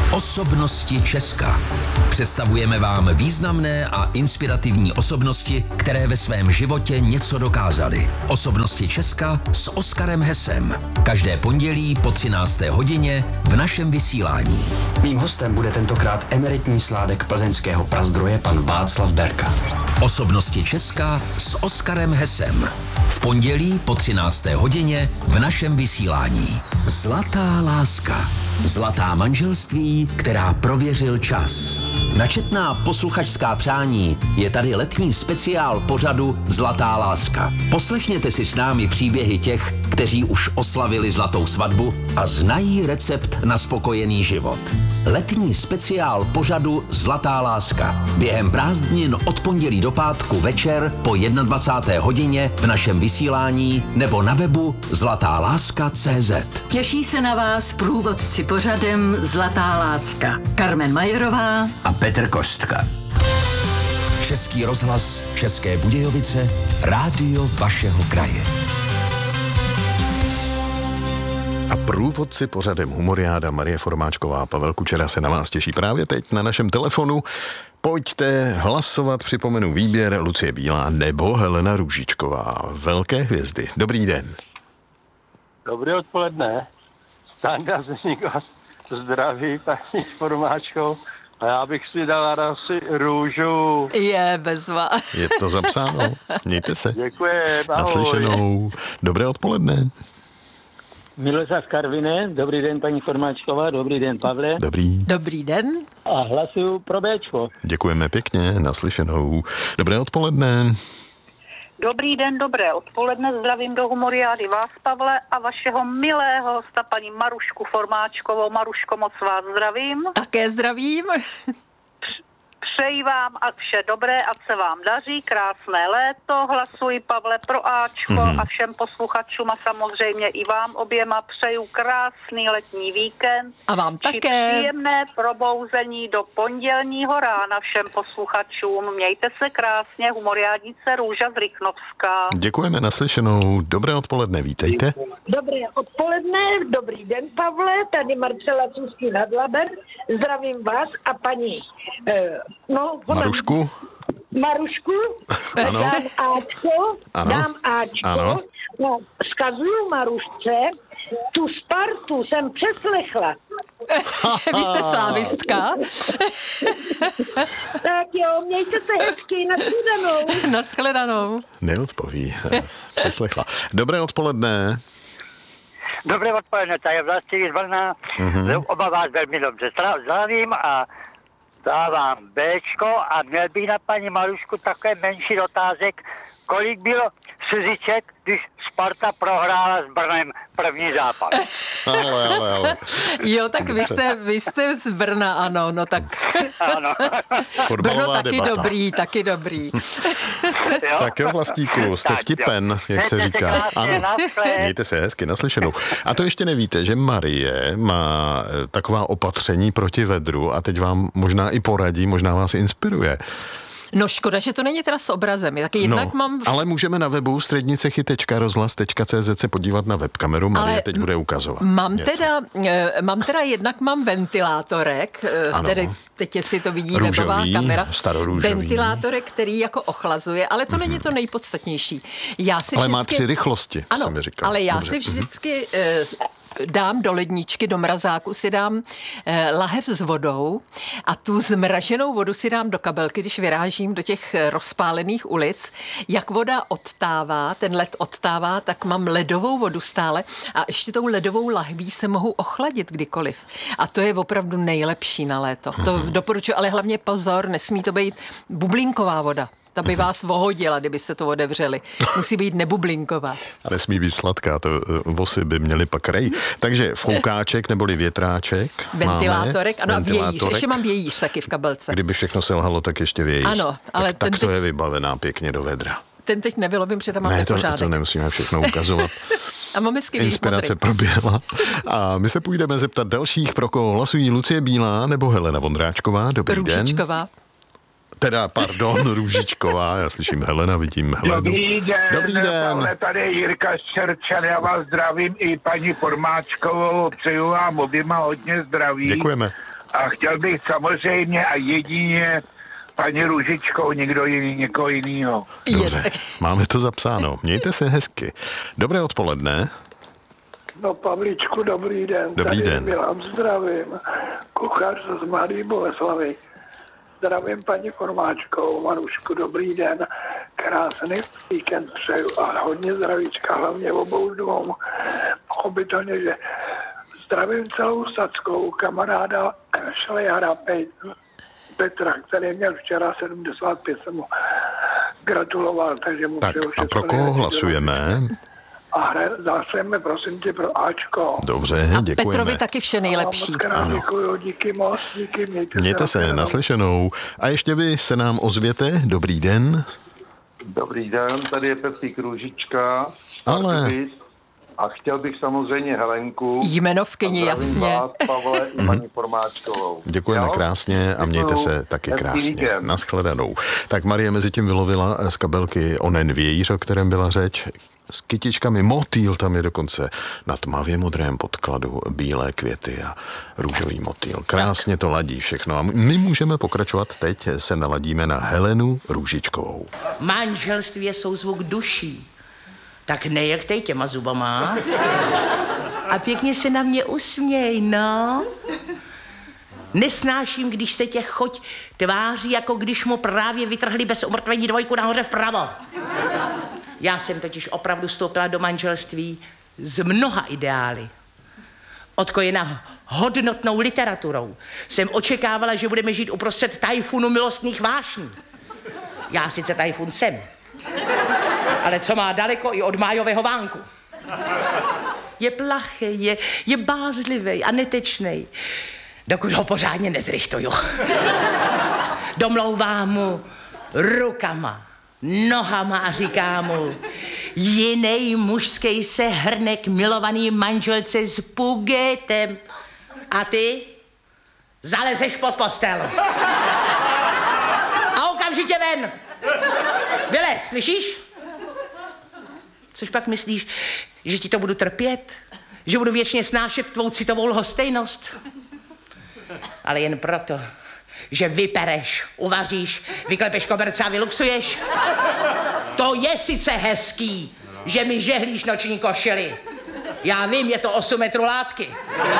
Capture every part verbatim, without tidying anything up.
Osobnosti Česka. Představujeme vám významné a inspirativní osobnosti, které ve svém životě něco dokázaly. Osobnosti Česka s Oskarem Hesem. Každé pondělí po třinácté hodině v našem vysílání. Mým hostem bude tentokrát emeritní sládek plzeňského prazdroje pan Václav Berka. Osobnosti Česka s Oskarem Hesem. V pondělí po třinácté hodině v našem vysílání. Zlatá láska. Zlatá manželství, která prověřil čas. Načetná posluchačská přání je tady letní speciál pořadu Zlatá láska. Poslechněte si s námi příběhy těch, kteří už oslavili zlatou svatbu a znají recept na spokojený život. Letní speciál pořadu Zlatá láska. Během prázdnin od pondělí do pátku večer po dvacáté jedné hodině v našem vysílání nebo na webu zlatá láska tečka cé zet. Těší se na vás průvodci pořadem Zlatá láska. Carmen Majerová a Petr Kostka. Český rozhlas České Budějovice, rádio vašeho kraje. A průvodci pořadem Humoriáda Marie Formáčková a Pavel Kučera se na vás těší právě teď na našem telefonu. Pojďte hlasovat, připomenu výběr Lucie Bílá nebo Helena Růžičková. Velké hvězdy. Dobrý den. Dobré odpoledne. Standa Zdeněk vás zdraví, paní Formáčkou. A já bych si dal asi růžu. Je bezva. Je to zapsáno. Mějte se. Děkuji. Ahoj. Naslyšenou. Dobré odpoledne. Miloslav Karviné, dobrý den paní Formáčková, dobrý den Pavle. Dobrý. Dobrý den. A hlasuju pro Béčko. Děkujeme pěkně, naslyšenou. Dobré odpoledne. Dobrý den, dobré odpoledne, zdravím do Humoriády vás, Pavle, a vašeho milého hosta, paní Marušku Formáčkovou. Maruško, moc vás zdravím. Také zdravím. Přeji vám a vše dobré, ať se vám daří, krásné léto, hlasuji Pavle pro Ačko mm-hmm. a všem posluchačům a samozřejmě i vám oběma přeju krásný letní víkend. A vám také. Příjemné probouzení do pondělního rána všem posluchačům. Mějte se krásně, Humoriádnice Růža z Rychnovska. Děkujeme, naslyšenou. Dobré odpoledne, vítejte. Dobré odpoledne, dobrý den Pavle, tady Marcela Cůzky nad Laber, zdravím vás a paní eh, no, Marušku. Marušku, Ano. dám Ačko, Ano. dám Ačko, Ano. no, vzkazuju Marušce, tu Spartu jsem přeslechla. Vy jste slávistka. Tak jo, mějte se hezky, nashledanou. Nashledanou. Neodpoví. Přeslechla. Dobré odpoledne. Dobré odpoledne, tady je Vlastimír z Brna. Mm-hmm. Oba vás velmi dobře zdravím a dávám Béčko a měl bych na paní Marušku takové menší dotázek, kolik bylo slziček, když Sparta prohrála s Brnem první zápas. Ale, ale, ale. Jo, tak vy jste, vy jste z Brna, ano, no tak. Ano. Brno taky debata. dobrý, taky dobrý. Jo? Tak jo, Vlastíku, jste Tak vtipen, jo. jak se Mějte říká. krásně, Ano, naschle. mějte se hezky, naslyšenou. A to ještě nevíte, že Marie má eh, taková opatření proti vedru a teď vám možná i poradí, možná vás inspiruje. No škoda, že to není teda s obrazem. Taky jednak no, mám... ale můžeme na webu střednicechy tečka rozhlas tečka cé zet se podívat na webkameru. Marie Ale teď bude ukazovat. Mám něco. teda, eh, mám teda jednak mám ventilátorek, eh, Ano. který teď si to vidí Růžový, webová kamera. starorůžový. Ventilátorek, který jako ochlazuje, ale to mm-hmm. není to nejpodstatnější. Já si Ale vždycky... má tři rychlosti, ano, jsem mi říkal. ale já Dobře. si vždycky eh, dám do ledničky, do mrazáku si dám eh, lahev s vodou a tu zmraženou vodu si dám do kabelky, když vyrážím do těch eh, rozpálených ulic. Jak voda odtává, ten led odtává, tak mám ledovou vodu stále a ještě tou ledovou lahví se mohu ochladit kdykoliv. A to je opravdu nejlepší na léto. To doporučuji, ale hlavně pozor, nesmí to být bublinková voda. Ta by vás vohodila, kdyby se to otevřeli. Musí být nebublinková. A nesmí být sladká, to uh, vosy by měly pak rej. Takže foukáček neboli větráček. Ventilátorek, máme. ano, a vějíř. Ventilátorek. Ještě mám vějíř taky v kabelce. Kdyby všechno selhalo, tak ještě vějíř. Ano, ale tak, ten tak to teď- je vybavená pěkně do vedra. Ten teď nevylovím, protože tam mám Ne, to, pořádek. to nemusíme všechno ukazovat. A máme skvělý Inspirace modrý. proběhla. A my se půjdeme zeptat dalších, pro koho hlasují Lucie Bílá nebo Helena Vondráčková. Dobrý den. Růžičková. Teda, pardon, Růžičková, já slyším Helena, vidím Helenu. Dobrý den, Dobrý den. Pavle, tady je Jirka Ščerčan, já vás zdravím i paní Formáčkovou, přeju vám oběma hodně zdraví. Děkujeme. A chtěl bych samozřejmě a jedině paní Růžičkou, někdo jiný, někoho jinýho. Dobře, máme to zapsáno. Mějte se hezky. Dobré odpoledne. No, Pavlíčku, dobrý den. Dobrý Tady den. Milan, zdravím. Kuchař z Mladé Boleslavi. Zdravím paní Formáčkou. Marušku, dobrý den. Krásný víkend přeju a hodně zdravíčka, hlavně obou dvou. Pochopitelně, že zdravím celou Sackou, kamaráda Šlejara Petra, který měl včera sedmdesát pět, jsem mu gratuloval, takže mu Tak přeju a pro koho hlasujeme? A zásejme, prosím tě, pro Ačko. Dobře, A děkujeme. Petrovi taky vše nejlepší. Ano. Děkuju, díky moc, díky, mějte, Mějte se. se, naslyšenou. A ještě vy se nám ozvěte. Dobrý den. Dobrý den, tady je Pepík Růžička. Ale... A chtěl bych samozřejmě Helenku. Jmenovkyni, jasně. Vás, Pavle, i paní Formáčkovou. Děkujeme Jo? krásně a mějte se taky Hezký krásně. víkend. Naschledanou. Tak Marie mezi tím vylovila z kabelky onen vějíř, o kterém byla řeč. S kytičkami motýl, tam je dokonce na tmavě modrém podkladu bílé květy a růžový motýl. Krásně to ladí všechno. A my můžeme pokračovat teď, se naladíme na Helenu Růžičkovou. Manželství je souzvuk duší. Tak nejechtej těma zubama. A pěkně se na mě usměj, no. Nesnáším, když se tě choť tváří, jako když mu právě vytrhli bez umrtvení dvojku nahoře vpravo. Já jsem totiž opravdu vstoupila do manželství s mnoha ideály. Odkojena hodnotnou literaturou. Jsem očekávala, že budeme žít uprostřed tajfunu milostných vášní. Já sice tajfun jsem, ale co má daleko i od májového vánku. Je plachý, je, je bázlivý a netečnej, dokud ho pořádně nezrychtuju. Domlouvám mu rukama, nohama a říká mu, jinej mužský se hrne k milovaný manželce s pugetem. A ty zalezeš pod postel. A okamžitě ven. Vylez, slyšíš? Což pak myslíš, že ti to budu trpět? Že budu věčně snášet tvou citovou lhostejnost? Ale jen proto, že vypereš, uvaříš, vyklepeš koberce a vyluxuješ. To je sice hezký, že mi žehlíš noční košili. Já vím, je to osm metrů látky.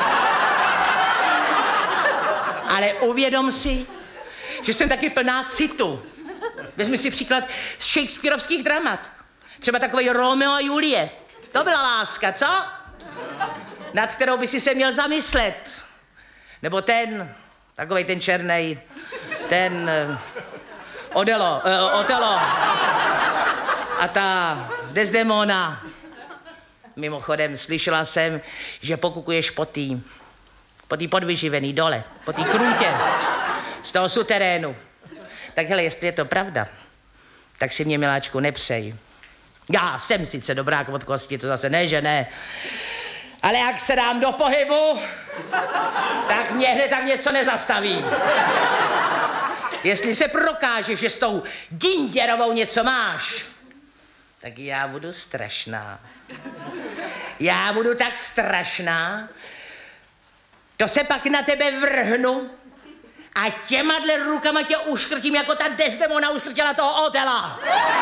Ale uvědom si, že jsem taky plná citu. Vezmi si příklad z shakespearovských dramat. Třeba takový Romeo a Julie. To byla láska, co? Nad kterou by si se měl zamyslet. Nebo ten, takovej ten černej, ten uh, Odelo, uh, Otelo a ta Desdemona. Mimochodem, slyšela jsem, že pokukuješ po tý, po tý podvyživený dole, po tý krůtě z toho suterénu. Tak hele, jestli je to pravda, tak si mě, miláčku, nepřej. Já jsem sice dobrák od kosti, to zase ne, že ne. Ale jak se dám do pohybu, tak mě hned tak něco nezastaví. Jestli se prokáže, že s tou dinděrovou něco máš, tak já budu strašná. Já budu tak strašná, to se pak na tebe vrhnu a těmadle rukama tě uškrtím, jako ta Desdemona uškrtila toho Otela.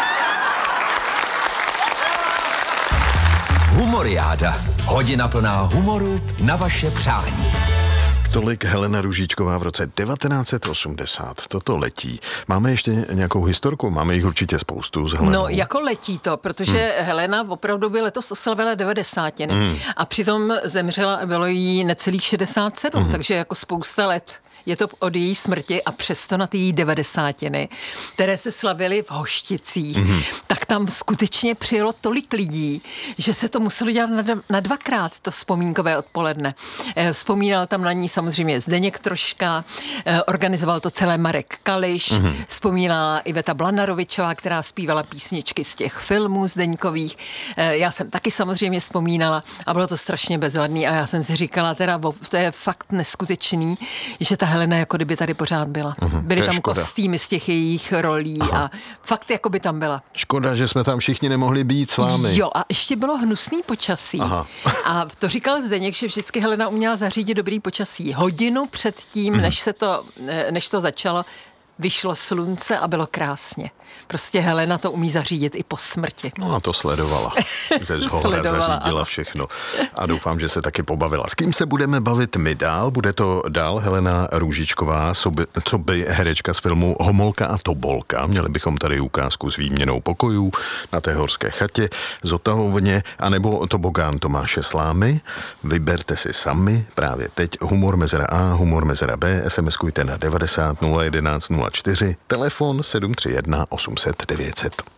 Humoriáda. Hodina plná humoru na vaše přání. Tolik Helena Růžičková v roce devatenáct set osmdesát. Toto letí. Máme ještě nějakou historku? Máme jich určitě spoustu s Helenou. No, jako letí to, protože hmm. Helena opravdu by letos oslavila devadesátiny. Hmm. A přitom zemřela, bylo jí necelých šedesát sedm, hmm. takže jako spousta let je to od její smrti a přesto na ty její devadesátiny, které se slavily v Hošticích, hmm. tak tam skutečně přijelo tolik lidí, že se to muselo dělat na, na dvakrát, to vzpomínkové odpoledne. Vzpomínal tam na ní samozřejmě Zdeněk Troška, organizoval to celé Marek Kališ, mm-hmm. vzpomínala Iveta Blanarovičová, která zpívala písničky z těch filmů Zdeňkových. Já jsem taky samozřejmě vzpomínala a bylo to strašně bezvadný a já jsem si říkala, teda to je fakt neskutečný, že ta Helena jako kdyby tady pořád byla. Mhm, Byly to je tam škoda. kostýmy z těch jejich rolí Aha. a fakt jako by tam byla. Škoda, že jsme tam všichni nemohli být s vámi. Jo, a ještě bylo hnusný počasí. Aha. A to říkal Zdeněk, že vždycky Helena uměla zařídit dobrý počasí. Hodinu před tím, mhm. než se to, než to začalo, vyšlo slunce a bylo krásně. Prostě Helena to umí zařídit i po smrti. No a to sledovala. Ze zhora zařídila všechno. A doufám, že se taky pobavila. S kým se budeme bavit my dál? Bude to dál Helena Růžičková, co by herečka z filmu Homolka a Tobolka. Měli bychom tady ukázku s výměnou pokojů na té horské chatě, Zotavovně, anebo Tobogán Tomáše Slámy. Vyberte si sami právě teď humor mezera A, humor mezera B, SMSkujte na devadesát nula jedenáct nula čtyři, telefon sedm tři jedna osm set devět set.